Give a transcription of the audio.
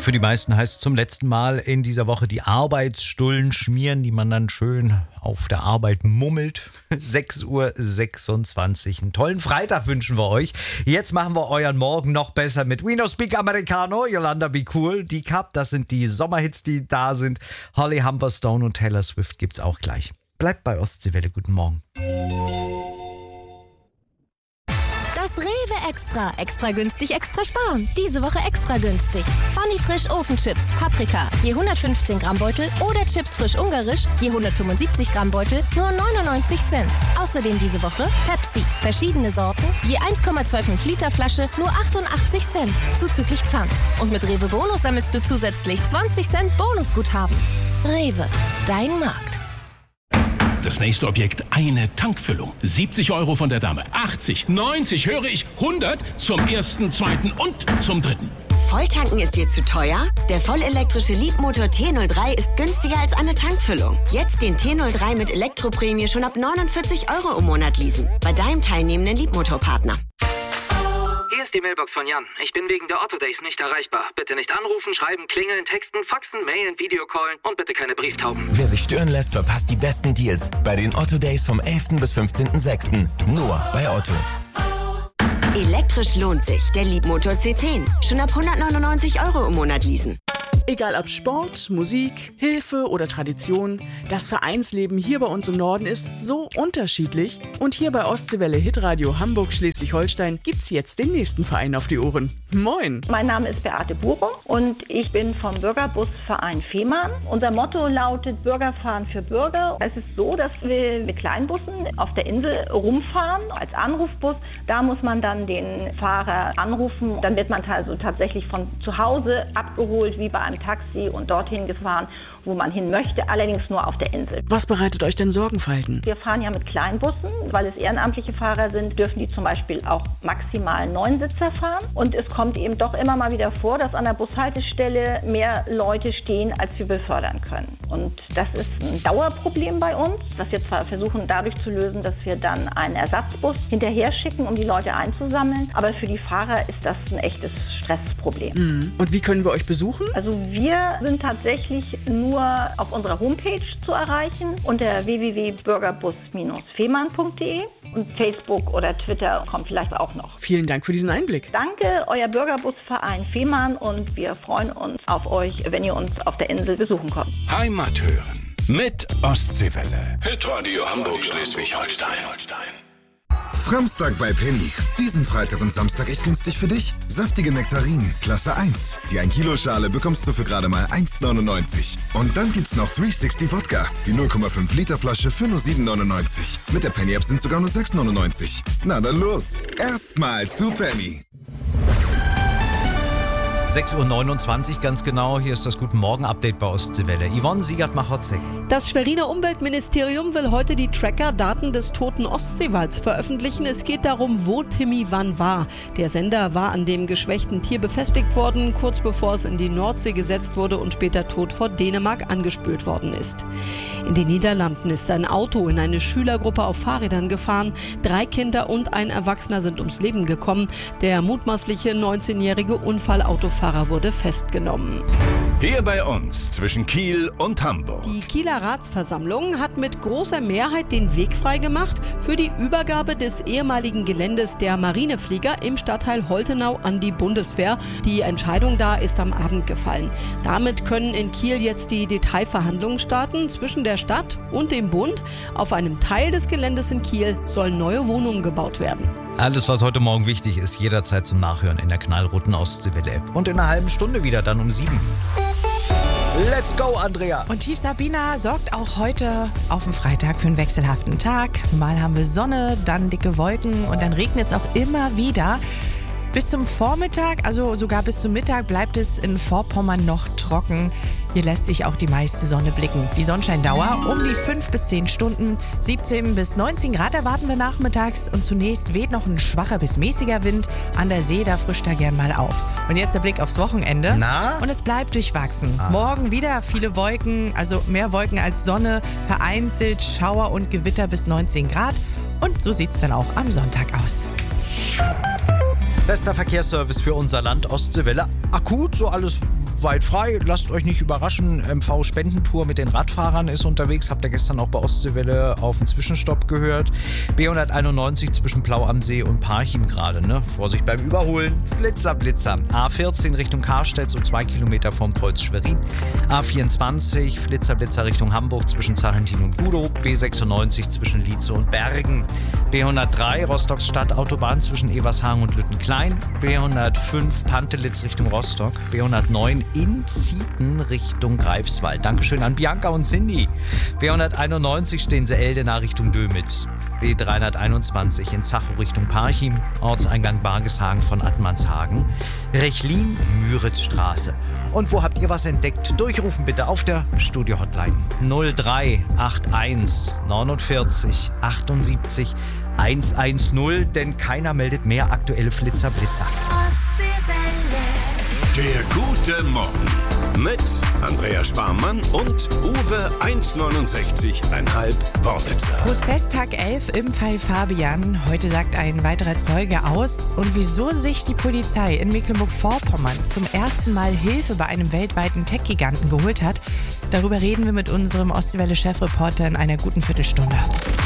Für die meisten heißt es zum letzten Mal in dieser Woche die Arbeitsstullen schmieren, die man dann schön auf der Arbeit mummelt. 6:26 Uhr. Einen tollen Freitag wünschen wir euch. Jetzt machen wir euren Morgen noch besser mit We No Speak Americano, Yolanda Be Cool, D-Cup. Das sind die Sommerhits, die da sind. Holly Humberstone und Taylor Swift gibt's auch gleich. Bleibt bei Ostseewelle. Guten Morgen. Das Rewe Extra. Extra günstig, extra sparen. Diese Woche extra günstig. Funny Frisch Ofenchips, Paprika, je 115 Gramm Beutel oder Chips frisch ungarisch, je 175 Gramm Beutel, nur 99 Cent. Außerdem diese Woche Pepsi, verschiedene Sorten, je 1,25 Liter Flasche, nur 88 Cent, zuzüglich Pfand. Und mit Rewe Bonus sammelst du zusätzlich 20 Cent Bonusguthaben. Rewe, dein Markt. Das nächste Objekt, eine Tankfüllung. 70 € von der Dame, 80, 90, höre ich, 100 zum ersten, zweiten und zum dritten. Volltanken ist dir zu teuer? Der vollelektrische Leapmotor T03 ist günstiger als eine Tankfüllung. Jetzt den T03 mit Elektroprämie schon ab 49 € im Monat leasen. Bei deinem teilnehmenden Leapmotor-Partner. Hier ist die Mailbox von Jan. Ich bin wegen der Otto Days nicht erreichbar. Bitte nicht anrufen, schreiben, klingeln, texten, faxen, mailen, Videocallen und bitte keine Brieftauben. Wer sich stören lässt, verpasst die besten Deals bei den Otto Days vom 11. bis 15.06. Nur bei Otto. Elektrisch lohnt sich. Der Leapmotor C10. Schon ab 199 € im Monat leasen. Egal ob Sport, Musik, Hilfe oder Tradition, das Vereinsleben hier bei uns im Norden ist so unterschiedlich. Und hier bei Ostseewelle Hitradio Hamburg-Schleswig-Holstein gibt's jetzt den nächsten Verein auf die Ohren. Moin! Mein Name ist Beate Burum und ich bin vom Bürgerbusverein Fehmarn. Unser Motto lautet Bürgerfahren für Bürger. Es ist so, dass wir mit Kleinbussen auf der Insel rumfahren als Anrufbus. Da muss man dann den Fahrer anrufen. Dann wird man also tatsächlich von zu Hause abgeholt, wie bei einem Taxi und dorthin gefahren, wo man hin möchte, allerdings nur auf der Insel. Was bereitet euch denn Sorgenfalten? Wir fahren ja mit Kleinbussen, weil es ehrenamtliche Fahrer sind, dürfen die zum Beispiel auch maximal 9 Sitzer fahren. Und es kommt eben doch immer mal wieder vor, dass an der Bushaltestelle mehr Leute stehen, als wir befördern können. Und das ist ein Dauerproblem bei uns, das wir zwar versuchen dadurch zu lösen, dass wir dann einen Ersatzbus hinterher schicken, um die Leute einzusammeln. Aber für die Fahrer ist das ein echtes Stressproblem. Und wie können wir euch besuchen? Also wir sind tatsächlich nur auf unserer Homepage zu erreichen unter www.bürgerbus-fehmarn.de und Facebook oder Twitter kommt vielleicht auch noch. Vielen Dank für diesen Einblick. Danke, euer Bürgerbusverein Fehmarn und wir freuen uns auf euch, wenn ihr uns auf der Insel besuchen kommt. Heimat hören mit Ostseewelle. Hitradio Hamburg-Schleswig-Holstein. Framstag bei Penny. Diesen Freitag und Samstag echt günstig für dich. Saftige Nektarinen, Klasse 1. Die 1-Kilo-Schale bekommst du für gerade mal 1,99. Und dann gibt's noch 360 Wodka. Die 0,5 Liter Flasche für nur 7,99. Mit der Penny-App sind sogar nur 6,99. Na dann los. Erstmal zu Penny. 6:29 Uhr ganz genau. Hier ist das Guten Morgen-Update bei Ostseewelle. Yvonne Siegert-Machotzek. Das Schweriner Umweltministerium will heute die Tracker-Daten des toten Ostseewals veröffentlichen. Es geht darum, wo Timmy wann war. Der Sender war an dem geschwächten Tier befestigt worden, kurz bevor es in die Nordsee gesetzt wurde und später tot vor Dänemark angespült worden ist. In den Niederlanden ist ein Auto in eine Schülergruppe auf Fahrrädern gefahren. 3 Kinder und ein Erwachsener sind ums Leben gekommen. Der mutmaßliche 19-jährige Unfallautofahrer wurde festgenommen. Hier bei uns zwischen Kiel und Hamburg. Die Kieler Ratsversammlung hat mit großer Mehrheit den Weg freigemacht für die Übergabe des ehemaligen Geländes der Marineflieger im Stadtteil Holtenau an die Bundeswehr. Die Entscheidung da ist am Abend gefallen. Damit können in Kiel jetzt die Detailverhandlungen starten zwischen der Stadt und dem Bund. Auf einem Teil des Geländes in Kiel sollen neue Wohnungen gebaut werden. Alles, was heute Morgen wichtig ist, jederzeit zum Nachhören in der knallroten Ostseewelle-App. Und in einer halben Stunde wieder, dann um 7. Let's go, Andrea! Und Tief Sabina sorgt auch heute auf dem Freitag für einen wechselhaften Tag. Mal haben wir Sonne, dann dicke Wolken und dann regnet es auch immer wieder. Bis zum Vormittag, also sogar bis zum Mittag, bleibt es in Vorpommern noch trocken. Hier lässt sich auch die meiste Sonne blicken. Die Sonnenscheindauer um die 5 bis 10 Stunden. 17 bis 19 Grad erwarten wir nachmittags. Und zunächst weht noch ein schwacher bis mäßiger Wind. An der See, da frischt er gern mal auf. Und jetzt der Blick aufs Wochenende. Na? Und es bleibt durchwachsen. Morgen wieder viele Wolken, also mehr Wolken als Sonne. Vereinzelt Schauer und Gewitter bis 19 Grad. Und so sieht's dann auch am Sonntag aus. Bester Verkehrsservice für unser Land, Ostseewelle. akut, so alles weit frei. Lasst euch nicht überraschen. MV-Spendentour mit den Radfahrern ist unterwegs. Habt ihr gestern auch bei Ostseewelle auf den Zwischenstopp gehört. B191 zwischen Plau am See und Parchim gerade, ne? Vorsicht beim Überholen. Blitzer, Blitzer. A14 Richtung Karstedt, so 2 Kilometer vom Kreuz Schwerin. A24 Flitzer, Blitzer Richtung Hamburg zwischen Zarentin und Budow. B96 zwischen Lietze und Bergen. B103 Rostock-Stadt, Autobahn zwischen Evershagen und Lüttenklein. B105 Pantelitz Richtung Rostock. B109 in Zieten Richtung Greifswald. Dankeschön an Bianca und Cindy. B191 Steense-Eldena Richtung Dömitz. B321 in Zachow Richtung Parchim. Ortseingang Bargeshagen von Attmannshagen. Rechlin, Müritzstraße. Und wo habt ihr was entdeckt? Durchrufen bitte auf der Studio-Hotline 0381 49 78 110, denn keiner meldet mehr aktuelle Flitzer-Blitzer. Der gute Morgen mit Andrea Sparmann und Uwe 1,69,5 Wornitzer. Prozesstag 11 im Fall Fabian. Heute sagt ein weiterer Zeuge aus. Und wieso sich die Polizei in Mecklenburg-Vorpommern zum ersten Mal Hilfe bei einem weltweiten Tech-Giganten geholt hat, darüber reden wir mit unserem Ostseewelle-Chefreporter in einer guten Viertelstunde.